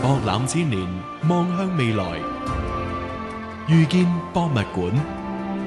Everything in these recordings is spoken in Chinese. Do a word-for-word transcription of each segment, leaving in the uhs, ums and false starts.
博覽千年，望向未來，遇見博物館。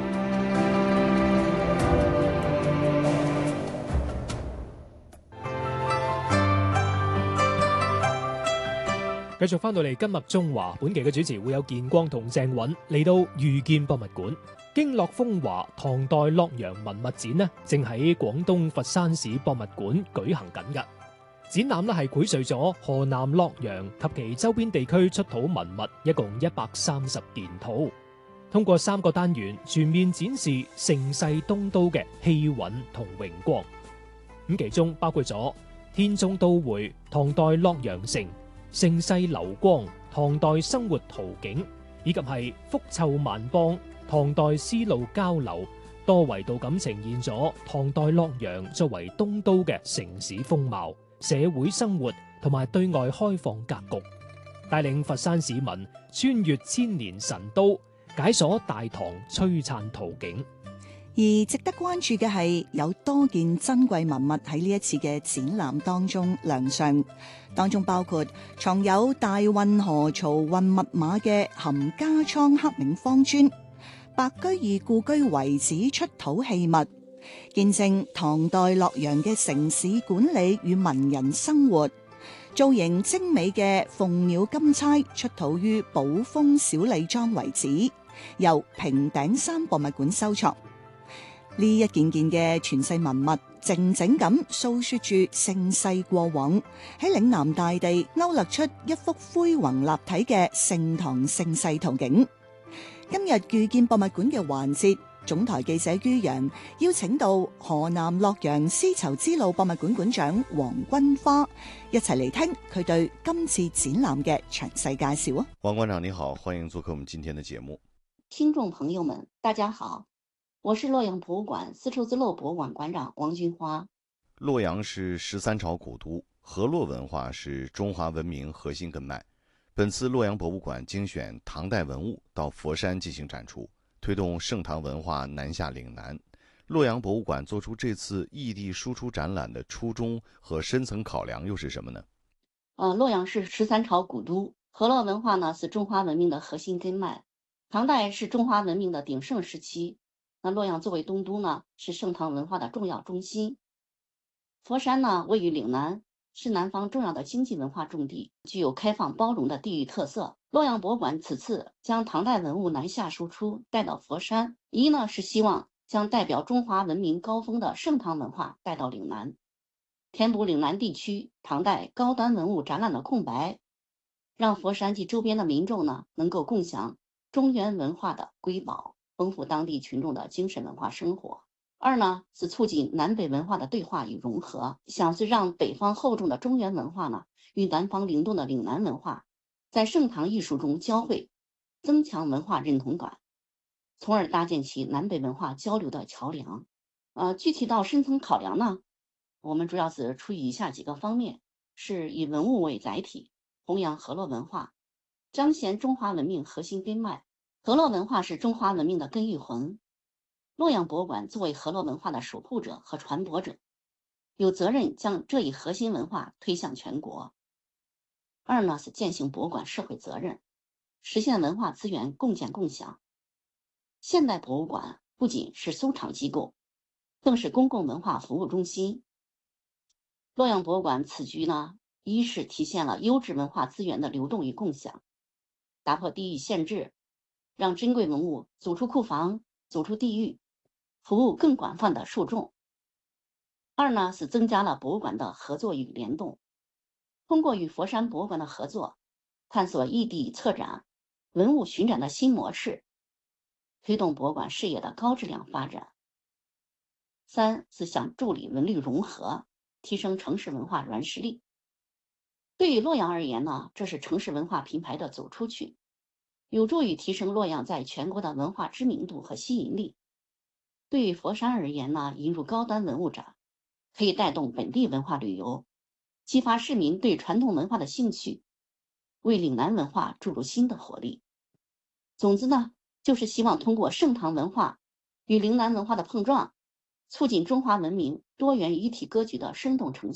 繼續翻到嚟今日中華，本期嘅主持會有建光同鄭允嚟到遇見博物館。經絡風華唐代洛陽文物展呢，正喺廣東佛山市博物館舉行緊㗎。展覽呢係繪製咗河南洛陽及其周邊地區出土文物，一共一百三十件套。通過三個單元全面展示盛世東都嘅氣韻同榮光。咁其中包括咗天宗都會、唐代洛陽城、盛世流光、唐代生活圖景，以及係福臭萬邦、唐代絲路交流，多維度咁呈現咗唐代洛陽作為東都嘅城市風貌、社會生活同埋對外開放格局，帶領佛山市民穿越千年神都，解鎖大唐璀璨圖景。 而值得關注嘅係，有多件珍貴文物喺呢一次嘅展覽當中亮相，當中包括藏有大運河漕運密碼嘅含家倉刻銘方磚、白居易故居遺址出土器物，見證唐代洛陽嘅城市管理與文人生活；造型精美嘅鳳鳥金釵出土於寶豐小李莊遺址，由平頂山博物館收藏。呢一件件嘅傳世文物，靜靜咁訴說住盛世過往，喺嶺南大地勾勒出一幅恢宏立體嘅盛唐盛世圖景。今日遇見博物館嘅環節，總台記者于洋邀請到河南洛陽絲綢之路博物館館長黃君花，一齊嚟聽佢對今次展覽嘅詳細介紹啊！ 黃館長你好，歡迎做客我們今天的節目。 聽眾朋友們，大家好。我是洛陽博物館絲綢之路博物館館長王君花。 洛陽是十三朝古都，河洛文化是中華文明核心根脈。本次洛陽博物館精選唐代文物到佛山進行展出，推動盛唐文化南下嶺南。洛陽博物館做出這次異地輸出展覽的初衷和深層考量又是什麼呢？ 呃，洛陽是十三朝古都，河洛文化呢是中華文明的核心根脈。唐代是中華文明的鼎盛時期。那洛陽作為東都呢，是盛唐文化的重要中心。佛山呢，位於嶺南，是南方重要的經濟文化重地，具有開放包容的地域特色。洛陽博物館此次將唐代文物南下輸出帶到佛山，一呢是希望將代表中華文明高峰的盛唐文化帶到嶺南，填補嶺南地區唐代高端文物展覽的空白，讓佛山及周邊的民眾呢能夠共享中原文化的瑰寶，豐富當地群眾的精神文化生活。二呢是促進南北文化的對話與融合，想是讓北方厚重的中原文化呢與南方靈動的嶺南文化在盛唐藝術中交匯，增強文化認同感，從而搭建起南北文化交流的橋樑。呃，具體到深層考量呢，我們主要是出於以下幾個方面，是以文物為載體，弘揚河洛文化，彰顯中華文明核心根脈。河洛文化是中華文明的根與魂，洛陽博物館作為河洛文化的守護者和傳播者，有責任將這一核心文化推向全國。二呢是踐行博物館社會責任，實現文化資源共建共享。現代博物館不僅是收藏機構，更是公共文化服務中心。洛陽博物館此舉呢，一是體現了優質文化資源的流動與共享，打破地域限制，讓珍貴文物走出庫房，走出地域，服務更廣泛的受眾。二呢是增加了博物館的合作與聯動，通過與佛山博物館的合作，探索異地策展、文物巡展的新模式，推動博物館事業的高質量發展。三是想助力文旅融合，提升城市文化軟實力。對於洛陽而言呢，這是城市文化品牌的走出去，有助於提升洛陽在全國的文化知名度和吸引力。對於佛山而言呢，引入高端文物展，可以帶動本地文化旅遊，激發市民對傳統文化的興趣，為嶺南文化注入新的活力。總之呢，就是希望通過盛唐文化與嶺南文化的碰撞，促進中華文明多元一體格局的生動呈現。